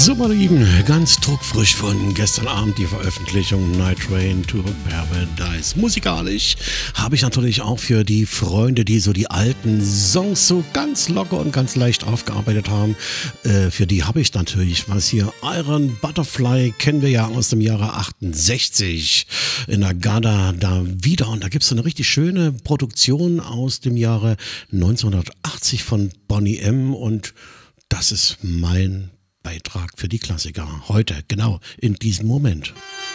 So, meine Lieben, ganz druckfrisch von gestern Abend die Veröffentlichung Night Train to Paradise. Musikalisch habe ich natürlich auch für die Freunde, die so die alten Songs so ganz locker und ganz leicht aufgearbeitet haben, für die habe ich natürlich was hier. Iron Butterfly kennen wir ja aus dem Jahre 68 in Agada da wieder. Und da gibt es so eine richtig schöne Produktion aus dem Jahre 1980 von Boney M. Und das ist mein Beitrag für die Klassiker. Heute, genau, in diesem Moment.